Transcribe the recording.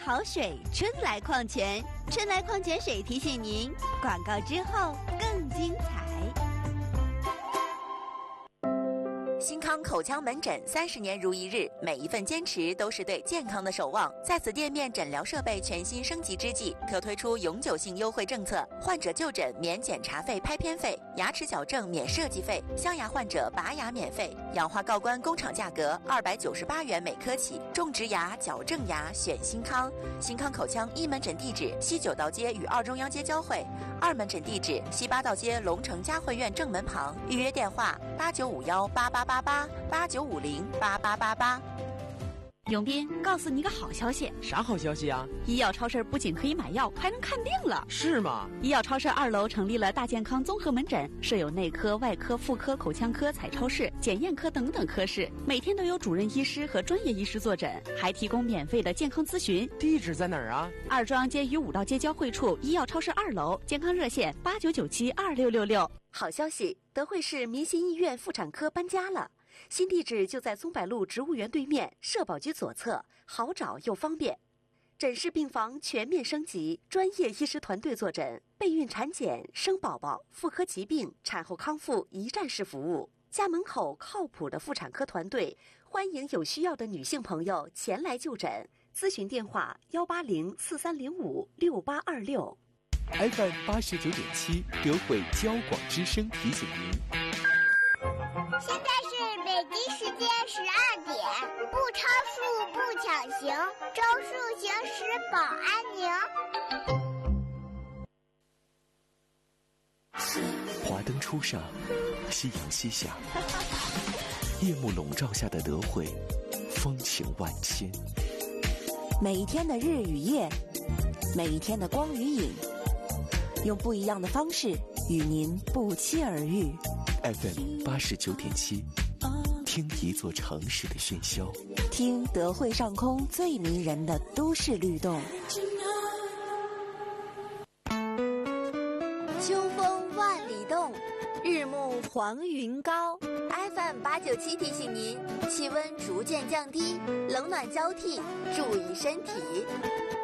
好水，春来矿泉。春来矿泉水提醒您，广告之后更精彩。 新康口腔门诊30年如一日，每一份坚持都是对健康的守望。在此店面诊疗设备全新升级之际，可推出永久性优惠政策：患者就诊免检查费、拍片费，牙齿矫正免设计费，镶牙患者拔牙免费，氧化锆冠工厂价格298元每颗起。种植牙、矫正牙选新康。新康口腔一门诊地址西9道街与2中央街交汇，2门诊地址西8道街龙城嘉汇苑正门旁。预约电话8951888889508888。 永斌，告诉你个好消息。 啥好消息啊？ 医药超市不仅可以买药，还能看病了。 是吗？ 医药超市2楼成立了大健康综合门诊，设有内科、外科、妇科、口腔科、彩超室、检验科等等科室，每天都有主任医师和专业医师坐诊，还提供免费的健康咨询。 地址在哪儿啊 ？2中央街与5道街交汇处，医药超市2楼，健康热线89972666。 好消息，德惠市民心医院妇产科搬家了。新地址就在松柏路植物园对面，社保局左侧，好找又方便。诊室病房全面升级，专业医师团队坐诊，备孕产检、生宝宝、妇科疾病、产后康复一站式服务。家门口靠谱的妇产科团队，欢迎有需要的女性朋友前来就诊。咨询电话18043056826。 FM 89.7德惠交广之声提醒您。 现在是北京时间12点，不超速不抢行，周速行驶保安宁。 华灯初上，夕阳西下，夜幕笼罩下的德惠，风情万千。 每一天的日与夜，每一天的光与影，用不一样的方式与您不期而遇。 FM 89.7，听一座城市的喧嚣， 听德惠上空最迷人的都市律动。 秋风万里动，日暮黄云高。FM 897提醒您，气温逐渐降低，冷暖交替，注意身体。